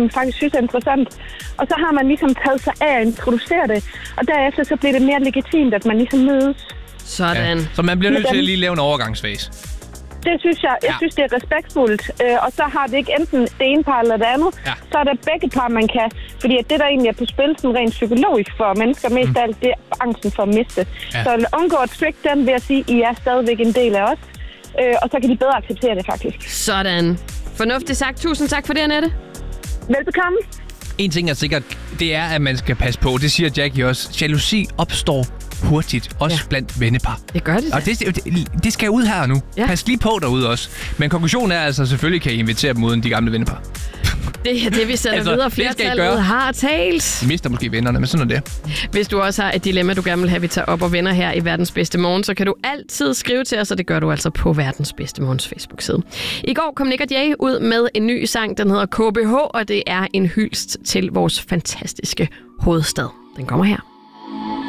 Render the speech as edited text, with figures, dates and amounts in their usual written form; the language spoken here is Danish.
man faktisk synes er interessant. Og så har man ligesom taget sig af at introducere det, og derefter så bliver det mere legitimt, at man ligesom mødes. Sådan. Ja. Så man bliver nødt til at lige lave en overgangsfase. Det synes jeg. Jeg synes, det er respektfuldt. Og så har det ikke enten det ene par eller det andet. Ja. Så er der begge par, man kan. Fordi at det, der egentlig er på spil, sådan rent psykologisk for mennesker, mest af alt, det er angsten for at miste. Ja. Så undgå at trick dem ved at sige, at I er stadigvæk en del af os. Og så kan de bedre acceptere det, faktisk. Sådan. Fornuftigt sagt. Tusind tak for det, Annette. Velbekomme. En ting er sikkert, det er, at man skal passe på. Det siger Jackie også. Jalousi opstår hurtigt, også blandt vennepar. Det gør det. Og det skal ud her nu. Ja. Pas lige på derude også. Men konklusionen er altså, selvfølgelig kan I invitere dem uden de gamle vennepar. Det er det, vi sender videre. Flertallet har talt. I mister måske vennerne, men sådan er det. Hvis du også har et dilemma, du gerne vil have, vi tager op og vender her i Verdens Bedste Morgen, så kan du altid skrive til os, og det gør du altså på Verdens Bedste Morgens Facebook-side. I går kom Nick og Jay ud med en ny sang, den hedder KBH, og det er en hyldest til vores fantastiske hovedstad. Den kommer her.